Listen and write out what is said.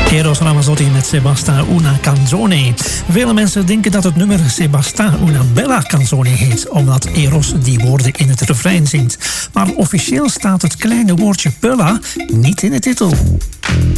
Eros Ramazzotti met Sebasta una canzone. Vele mensen denken dat het nummer Sebasta una bella canzone heet, omdat Eros die woorden in het refrein zingt. Maar officieel staat het kleine woordje bella niet in de titel.